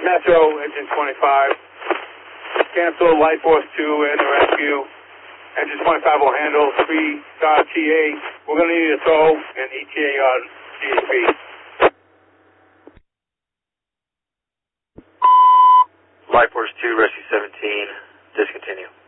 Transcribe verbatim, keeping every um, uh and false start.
Metro, engine twenty-five. Cancel Light Force two and the rescue. Engine twenty-five will handle three star T A. We're going to need a tow and E T A on C H P. Light Force two, rescue seventeen, discontinue.